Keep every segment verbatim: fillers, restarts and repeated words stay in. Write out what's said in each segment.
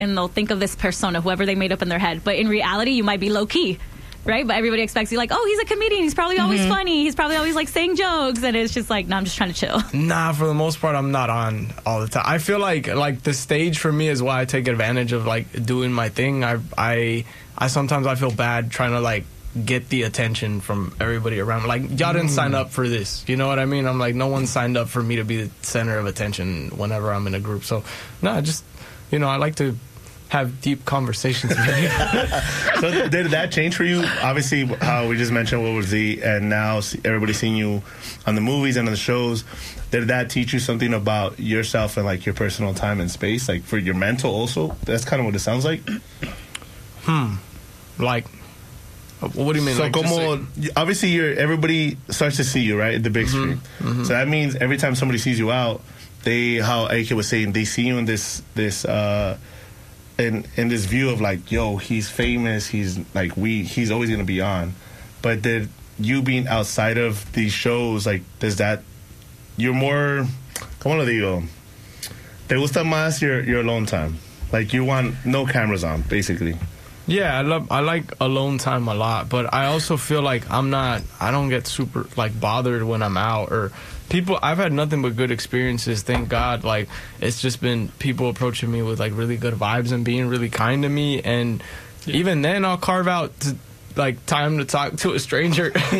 and they'll think of this persona, whoever they made up in their head. But in reality, you might be low key, right? But everybody expects you like, oh, he's a comedian. He's probably always mm-hmm. funny. He's probably always like saying jokes. And it's just like, no, I'm just trying to chill. Nah, for the most part, I'm not on all the time. I feel like like the stage for me is why I take advantage of like doing my thing. I I I sometimes I feel bad trying to like get the attention from everybody around. Like, y'all didn't mm. sign up for this. You know what I mean? I'm like, no one signed up for me to be the center of attention whenever I'm in a group. So, no, I just, you know, I like to have deep conversations with you. So did that change for you? Obviously, how we just mentioned what was the, and now everybody's seeing you on the movies and on the shows. Did that teach you something about yourself and like your personal time and space, like for your mental also? That's kind of what it sounds like. Hmm. Like, what do you mean? So, like, como, like, obviously, you're, everybody starts to see you, right, at the big mm-hmm, screen. Mm-hmm. So that means every time somebody sees you out, they, how Ike was saying, they see you in this, this, uh, in, in this view of like, yo, he's famous, he's like, we, he's always gonna be on. But did you being outside of these shows, like, does that, you're more, como lo digo, te gusta más your, your alone time? Like, you want no cameras on, basically. Yeah, I love I like alone time a lot, but I also feel like I'm not I don't get super like bothered when I'm out, or people I've had nothing but good experiences, thank God. Like, it's just been people approaching me with like really good vibes and being really kind to me, and yeah. even then I'll carve out to, like time to talk to a stranger. Like,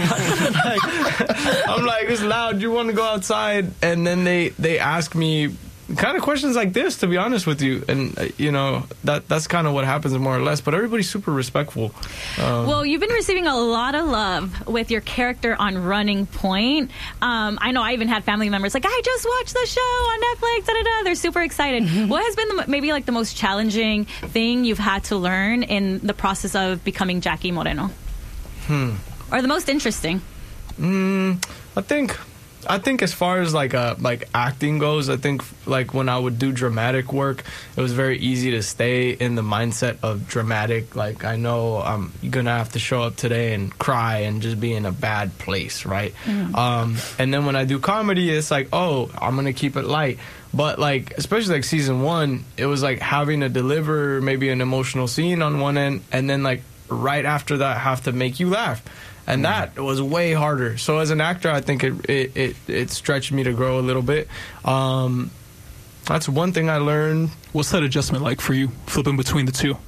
I'm like, it's loud, you want to go outside? And then they they ask me kind of questions like this, to be honest with you, and uh, you know that that's kind of what happens more or less. But everybody's super respectful. Um, well, you've been receiving a lot of love with your character on Running Point. Um, I know I even had family members like, I just watched the show on Netflix. Da, da, da. They're super excited. Mm-hmm. What has been the, maybe like the most challenging thing you've had to learn in the process of becoming Jackie Moreno? Hmm. Or the most interesting? Mm, I think. I think as far as like uh like acting goes, I think like when I would do dramatic work, it was very easy to stay in the mindset of dramatic. Like, I know I'm gonna have to show up today and cry and just be in a bad place, right? Mm. Um, and then when I do comedy, it's like, oh, I'm gonna keep it light. But like, especially like season one, it was like having to deliver maybe an emotional scene on one end, and then like right after that have to make you laugh. And that was way harder. So as an actor, I think it it, it, it stretched me to grow a little bit. Um, that's one thing I learned. What's that adjustment like for you, flipping between the two?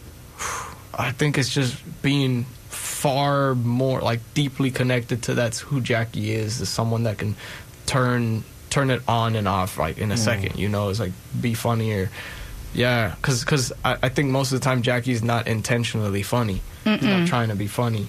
I think it's just being far more, like, deeply connected to that's who Jackie is, is someone that can turn turn it on and off, like, in a mm. second, you know? It's like, be funnier. Yeah, because cause I, I think most of the time Jackie's not intentionally funny. Mm-mm. He's not trying to be funny.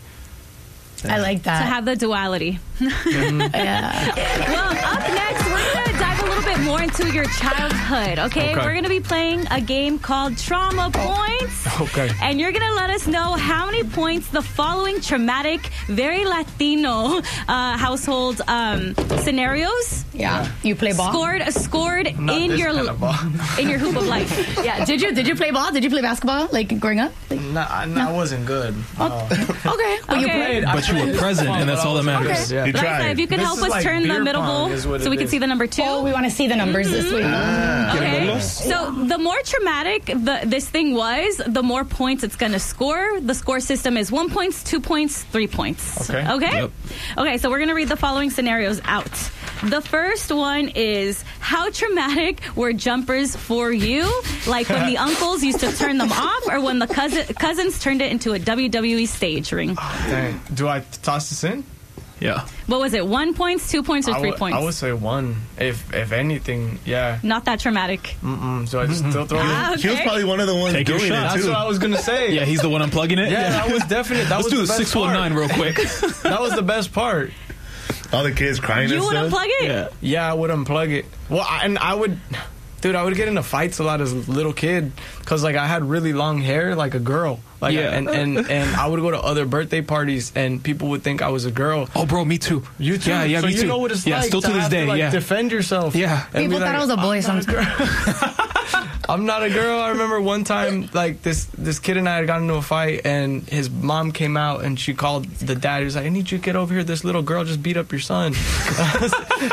I like that. To have the duality. Mm-hmm. Yeah. Well, up next, we're going to dive a little bit more into your childhood, okay? okay. We're going to be playing a game called Trauma Points. Okay. And you're going to let us know how many points the following traumatic, very Latino uh, household um, scenarios. Yeah. You play ball? Scored, scored Not in this your kind of ball. in your hoop of life. Yeah. Did you did you play ball? Did you play basketball like growing up? Like, no, I, no, I wasn't good. Oh, uh, okay. But okay. you played. But you were present, and that's all that matters. Okay. Yeah. You but tried. I said, if you could This help is us like turn the middle bowl so we can see the number two. Oh, we want to see the numbers mm-hmm. this week. Ah. Okay. So the more traumatic the, this thing was, the more points it's going to score. The score system is one points, two points, three points. Okay. Okay? Yep. Okay, so we're going to read the following scenarios out. The first one is, how traumatic were jumpers for you? Like when the uncles used to turn them off, or when the cousin, cousins turned it into a W W E stage ring? Oh, dang. Do I toss this in? Yeah. What was it? One points, two points, or I three would, points? I would say one. If if anything, yeah. Not that traumatic. Mm-mm. So I just still throw it Ah, in. He was okay. probably one of the ones Take your doing it, shot. too. That's what I was gonna say. Yeah, he's the one unplugging it. Yeah, that was definitely. That Let's was do the the best six one nine part. real quick. That was the best part. All the kids crying You and would stuff. unplug it? Yeah. Yeah, I would unplug it. Well, I, and I would, dude, I would get into fights a lot as a little kid because, like, I had really long hair, like a girl. Like, Yeah. and, and, and I would go to other birthday parties, and people would think I was a girl. Oh, bro, me too. You too? Yeah, yeah, so me you too. know what it's yeah, like still to, to this have day, to, like, yeah. defend yourself. Yeah. And People be thought I was a boy "I'm not sometimes." girl." I'm not a girl. I remember one time, like, this this kid and I had gotten into a fight, and his mom came out, and she called the dad. He was like, I need you to get over here. This little girl just beat up your son.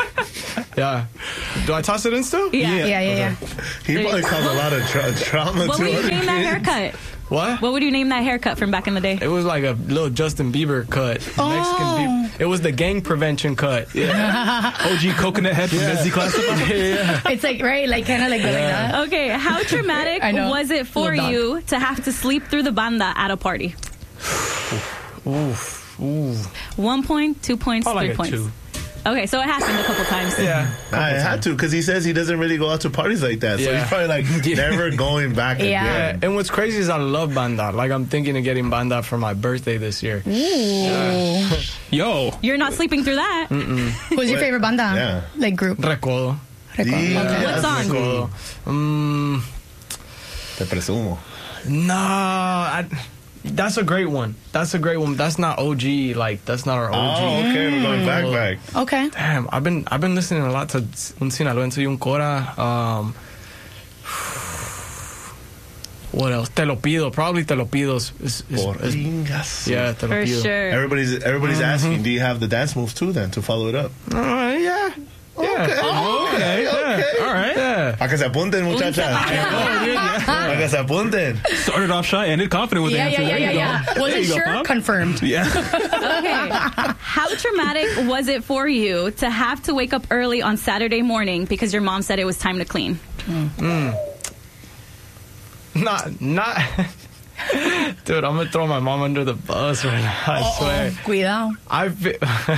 Yeah. Do I toss it in still? Yeah. Yeah, yeah, yeah. He probably caused a lot of tra- trauma What to would you us. name that haircut? What? What would you name that haircut from back in the day? It was like a little Justin Bieber cut. Oh. Mexican Bieber. It was the gang prevention cut. Yeah. O G coconut head from Messi Classified. yeah. It's like, right, like kind of like, like that. Okay, how traumatic I know. was it for Little dog. you to have to sleep through the banda at a party? Oof. Ooh. One point, two points, Probably three like a points. two. Okay, so it happened a couple times. Yeah. I had to because he says he doesn't really go out to parties like that. So Yeah. he's probably like never going back Yeah. Yeah, again. and what's crazy is I love banda. Like I'm thinking of getting banda for my birthday this year. Yo. You're not sleeping through that. Who's your favorite banda? Yeah. Like group? Recodo. Yeah. What song? Recodo. Mm, Te presumo. no, I, that's a great one. That's a great one. That's not O G. Like that's not our O G. Oh, okay. We're going back, back. Okay. Damn, I've been I've been listening a lot to Un Sinaloense y Un Cora. Um, what else? Te lo pido. Probably Te lo pido. Is, is, is, is- Porringas. yeah, Te lo For pido. sure. Everybody's everybody's asking, do you have the dance moves too then to follow it up? Uh, yeah. Yeah. Okay. Okay. Yeah. All right. Yeah. Para que se apunten, muchachas. Para que se apunten. Started off shy, ended confident with Yeah, the yeah, answer. yeah, There yeah, you yeah. go. Was There it you go, sure? Pop. Confirmed. Yeah. Okay. How traumatic was it for you to have to wake up early on Saturday morning because your mom said it was time to clean? Not, not. Dude, I'm gonna throw my mom under the bus right now. I swear. Cuidado. I've been.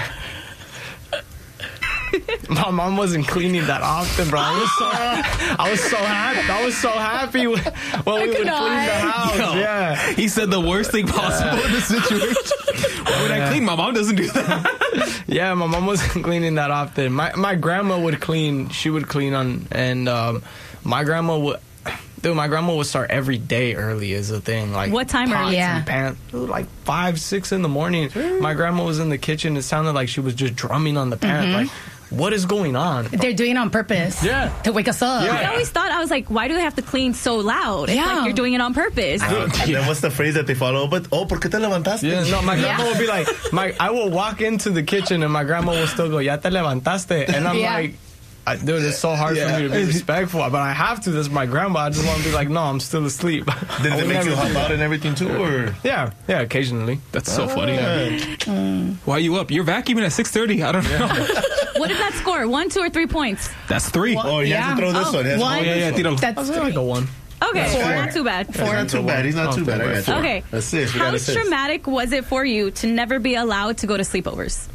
My mom wasn't cleaning that often, bro. I was so, I was so happy. I was so happy when, when we would clean the house. Yo, Yeah. He said the worst thing possible in this situation. Why would I clean? My mom doesn't do that. Yeah, my mom wasn't cleaning that often. My my grandma would clean. She would clean on, and um, my grandma would. Dude, my grandma would start every day early is a thing. Like What time pots early? Yeah. and pans. Dude, like five, six in the morning. My grandma was in the kitchen. It sounded like she was just drumming on the pan. Like, what is going on? They're doing it on purpose. Yeah. To wake us up. Yeah. I always thought, I was like, why do they have to clean so loud? It's Yeah. like you're doing it on purpose. Uh, and then what's the phrase that they follow up with? Oh, ¿por qué te levantaste? Yeah, no, my grandma Yeah. would be like, my I will walk into the kitchen and my grandma will still go, "Ya te levantaste," and I'm Yeah. like, I, dude, it's so hard Yeah. for me to be respectful, but I have to. This is my grandma. I just want to be like, no, I'm still asleep. Did I they would make never you do hop that. out and everything too, or? Yeah, yeah, occasionally. That's so funny. Yeah. Why you up? You're vacuuming at six thirty. I don't know. What did that score? One, two, or three points? That's three. Oh, he has Yeah. to throw this Oh, one. He has to one. throw Yeah, yeah, this one. Tito. That's I was like a one. Okay, Four. not too bad. He's not too bad. He's not too bad. I got you. Okay. Assist. We How got assist. traumatic was it for you to never be allowed to go to sleepovers?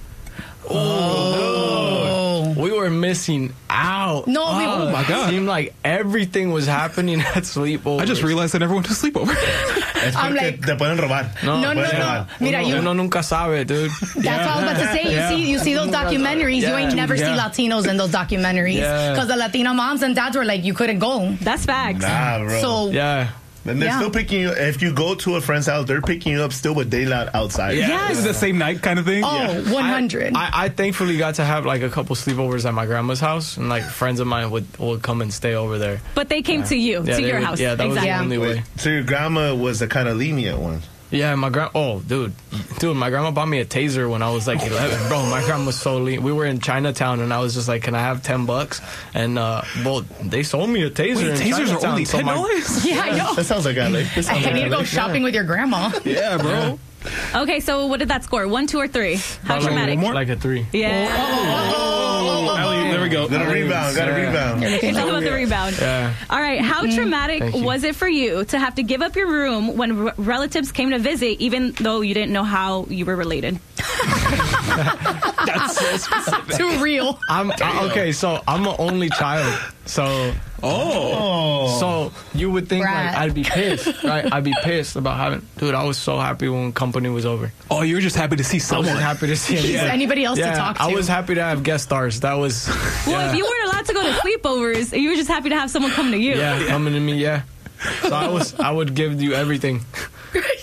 Oh. We were missing out. No, we- Oh, my God. It seemed like everything was happening at sleepovers. I just realized that everyone took sleepover. Es I'm porque like- te pueden robar. No, no, Pueden no. robar. Mira, you. Uno nunca sabe, dude. That's what I was about to say. You Yeah. see, you see those documentaries. You Yeah. ain't never Yeah. see Latinos in those documentaries Yeah. because the Latina moms and dads were like, you couldn't go. That's facts. Nah, bro. So Yeah. and they're Yeah. still picking you. If you go to a friend's house, they're picking you up still with daylight outside. Yes. Is it the same night kind of thing? oh, one hundred. I, I thankfully got to have like a couple sleepovers at my grandma's house, and like friends of mine would, would come and stay over there. But they came to you, Yeah, to they your would- house. Yeah, that exactly. was the only way. Wait, so your grandma was the kind of lenient one. Yeah, my grand. Oh, dude, dude, my grandma bought me a taser when I was like eleven, bro. My grandma was so lean. We were in Chinatown, and I was just like, "Can I have ten bucks?" And uh, well, they sold me a taser. Wait, in tasers are Chinatown, only so ten my- dollars? Yeah, I know. That sounds like L A. That I sounds like need to go L A. shopping with your grandma. Yeah, bro. Okay, so what did that score? One, two, or three? How Like, traumatic? more? Like a three. Yeah. Ellie, there we go. Got a rebound. Got a Yeah. rebound. It's all about the rebound. Yeah. All right, how traumatic Thank you. was it for you to have to give up your room when r- relatives came to visit, even though you didn't know how you were related? That's so specific. Too real. I'm I, okay. So I'm an only child. So Oh. so you would think Brat. like I'd be pissed, right? I'd be pissed about having. Dude, I was so happy when company was over. Oh, you're just happy to see I was someone. just happy to see Is anybody. anybody else Yeah, to talk to? I was happy to have guest stars. That was Well, yeah. if you weren't allowed to go to sleepovers, you were just happy to have someone come to you. yeah, coming to me, yeah. So I was, I would give you everything. He's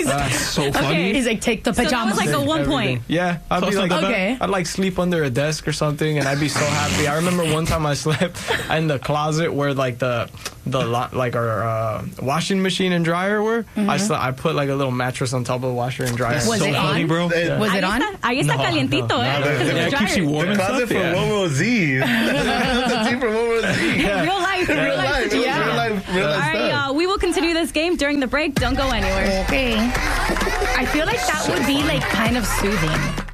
That's so funny. Okay. He's like, take the So that pajamas. was like a one Everything. point. Yeah, I'd be like, Okay. I'd like sleep under a desk or something, and I'd be so happy. I remember one time I slept in the closet where like the the lo- like our uh, washing machine and dryer were. I slept, I put like a little mattress on top of the washer and dryer. Was so it funny, on? bro. Yeah. Was Ahí it on? está, ahí está No, calientito, no, eh? no, Because yeah, of the it keeps dryer. you warm The and closet stuff. from Yeah. World War Z. The team from World War Z. Yeah. Real life, real Real life life, situation. Yeah. real life, real All life right, stuff. y'all. We will continue this game during the break. Don't go anywhere. Okay. I feel like that would be like kind of soothing.